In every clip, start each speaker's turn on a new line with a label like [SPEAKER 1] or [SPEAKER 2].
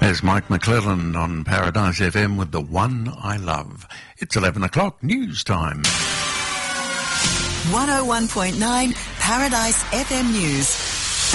[SPEAKER 1] There's Mike McClellan on Paradise FM with The One I Love. It's 11 o'clock, news time.
[SPEAKER 2] 101.9 Paradise FM News.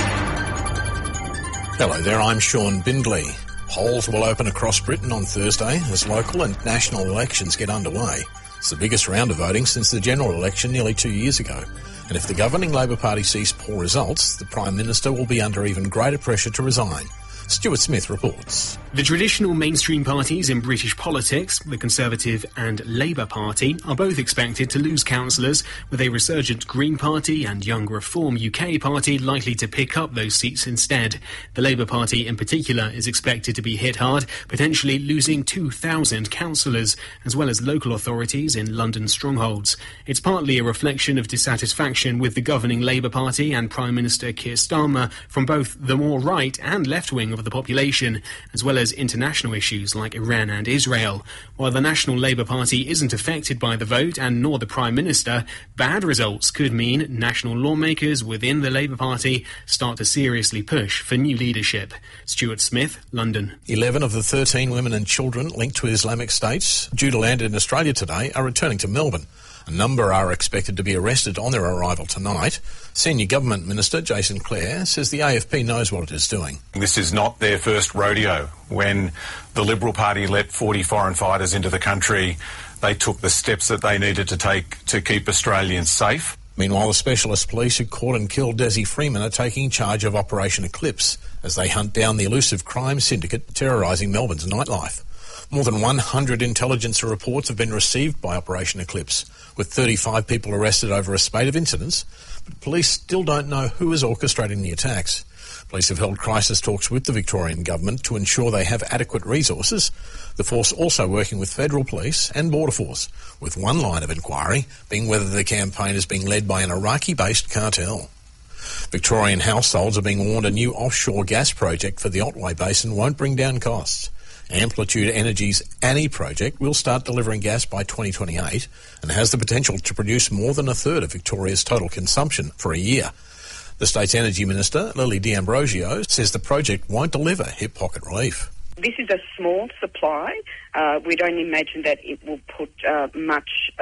[SPEAKER 3] Hello there, I'm Sean Bindley. Polls will open across Britain on Thursday as local and national elections get underway. It's the biggest round of voting since the general election nearly 2 years ago. And if the governing Labor Party sees poor results, the Prime Minister will be under even greater pressure to resign. Stuart Smith reports.
[SPEAKER 4] The traditional mainstream parties in British politics, the Conservative and Labour Party, are both expected to lose councillors, with a resurgent Green Party and Young Reform UK Party likely to pick up those seats instead. The Labour Party in particular is expected to be hit hard, potentially losing 2,000 councillors, as well as local authorities in London strongholds. It's partly a reflection of dissatisfaction with the governing Labour Party and Prime Minister Keir Starmer from both the more right and left wing of the population, as well as international issues like Iran and Israel. While the National Labour Party isn't affected by the vote, and nor the Prime Minister, bad results could mean national lawmakers within the Labour Party start to seriously push for new leadership. Stuart Smith, London.
[SPEAKER 3] 11 of the 13 women and children linked to Islamic States due to land in Australia today are returning to Melbourne. A number are expected to be arrested on their arrival tonight. Senior Government Minister Jason Clare says the AFP knows what it is doing.
[SPEAKER 5] This is not their first rodeo. When the Liberal Party let 40 foreign fighters into the country, they took the steps that they needed to take to keep Australians safe.
[SPEAKER 3] Meanwhile, the specialist police who caught and killed Desi Freeman are taking charge of Operation Eclipse as they hunt down the elusive crime syndicate terrorising Melbourne's nightlife. More than 100 intelligence reports have been received by Operation Eclipse, with 35 people arrested over a spate of incidents, but police still don't know who is orchestrating the attacks. Police have held crisis talks with the Victorian Government to ensure they have adequate resources, the force also working with Federal Police and Border Force, with one line of inquiry being whether the campaign is being led by an Iraqi-based cartel. Victorian households are being warned a new offshore gas project for the Otway Basin won't bring down costs. Amplitude Energy's Annie project will start delivering gas by 2028 and has the potential to produce more than a third of Victoria's total consumption for a year. The state's Energy Minister, Lily D'Ambrosio, says the project won't deliver hip pocket relief.
[SPEAKER 6] This is a small supply. We don't imagine that it will put much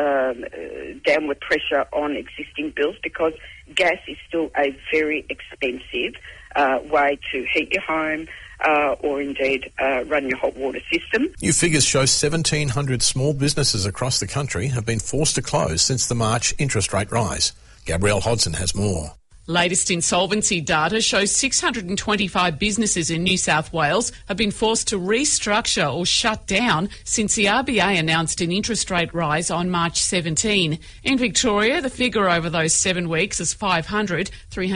[SPEAKER 6] downward pressure on existing bills because gas is still a very expensive way to heat your home, or indeed run your hot water system.
[SPEAKER 3] New figures show 1,700 small businesses across the country have been forced to close since the March interest rate rise. Gabrielle Hodson has more.
[SPEAKER 7] Latest insolvency data shows 625 businesses in New South Wales have been forced to restructure or shut down since the RBA announced an interest rate rise on March 17. In Victoria, the figure over those 7 weeks is 500,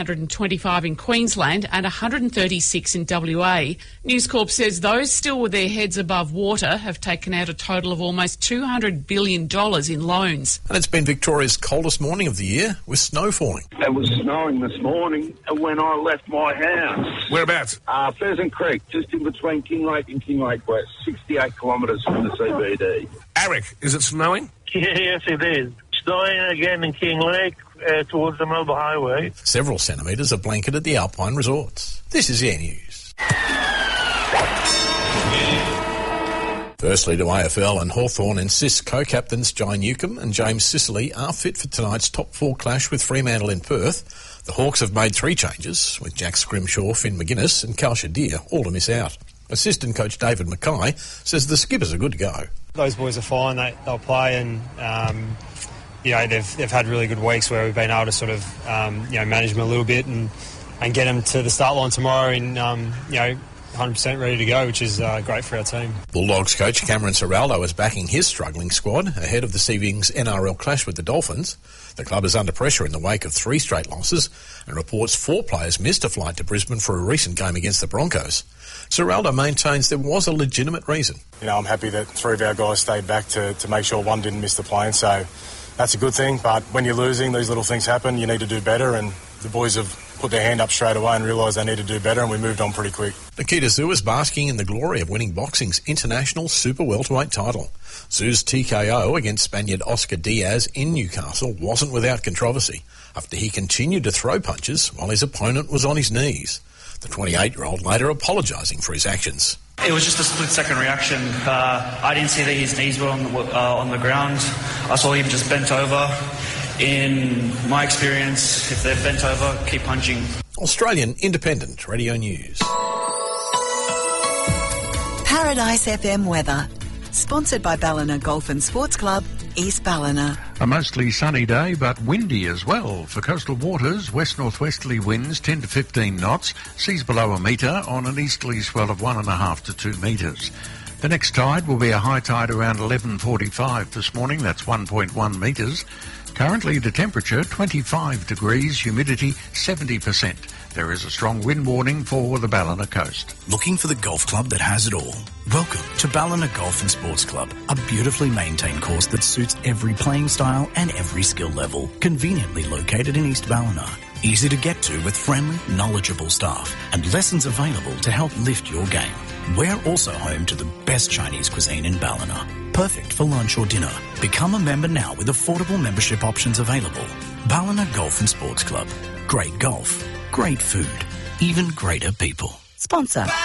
[SPEAKER 7] 325 in Queensland and 136 in WA. News Corp says those still with their heads above water have taken out a total of almost $200 billion in loans.
[SPEAKER 3] And it's been Victoria's coldest morning of the year with snow falling.
[SPEAKER 8] It was snowing this morning when I left my house.
[SPEAKER 5] Whereabouts?
[SPEAKER 8] Pheasant Creek, just in between Kinglake and Kinglake West, 68 kilometres from the CBD.
[SPEAKER 5] Eric, is it snowing?
[SPEAKER 9] Yes, it is. Snowing again in Kinglake towards the Melbourne Highway.
[SPEAKER 3] Several centimetres have blanketed the Alpine resorts. This is Air News. Firstly to AFL, and Hawthorn insists co-captains Jai Newcombe and James Sicily are fit for tonight's top 4 clash with Fremantle in Perth. The Hawks have made 3 changes, with Jack Scrimshaw, Finn McGuinness and Cal Shadir all to miss out. Assistant coach David Mackay says the skippers are good to go.
[SPEAKER 10] Those boys are fine, they'll play, and they've had really good weeks where we've been able to sort of manage them a little bit and get them to the start line tomorrow in 100% ready to go, which is great for our team. Bulldogs coach Cameron Ciraldo is backing his struggling squad ahead of the Sea Wings NRL clash with the Dolphins. The club is under pressure in the wake of 3 straight losses and reports 4 players missed a flight to Brisbane for a recent game against the Broncos. Ciraldo maintains there was a legitimate reason.
[SPEAKER 11] I'm happy that 3 of our guys stayed back to make sure one didn't miss the plane, so that's a good thing. But when you're losing, these little things happen. You need to do better, and the boys have put their hand up straight away and realised they need to do better, and we moved on pretty quick.
[SPEAKER 3] Nikita Tszyu is basking in the glory of winning boxing's international super welterweight title. Tszyu's TKO against Spaniard Oscar Diaz in Newcastle wasn't without controversy after he continued to throw punches while his opponent was on his knees. The 28-year-old later apologising for his actions.
[SPEAKER 12] It was just a split-second reaction. I didn't see that his knees were on the ground. I saw him just bent over. In my experience, if they're bent over, keep punching.
[SPEAKER 3] Australian Independent Radio News.
[SPEAKER 2] Paradise FM weather. Sponsored by Ballina Golf and Sports Club, East Ballina.
[SPEAKER 1] A mostly sunny day, but windy as well. For coastal waters, west-northwesterly winds 10 to 15 knots, seas below a metre on an easterly swell of 1.5 to 2 metres. The next tide will be a high tide around 11:45 this morning, that's 1.1 metres. Currently the temperature 25 degrees, humidity 70%. There is a strong wind warning for the Ballina coast.
[SPEAKER 13] Looking for the golf club that has it all? Welcome to Ballina Golf and Sports Club, a beautifully maintained course that suits every playing style and every skill level. Conveniently located in East Ballina. Easy to get to with friendly, knowledgeable staff and lessons available to help lift your game. We're also home to the best Chinese cuisine in Ballina. Perfect for lunch or dinner. Become a member now with affordable membership options available. Ballina Golf and Sports Club. Great golf. Great food. Even greater people.
[SPEAKER 2] Sponsor.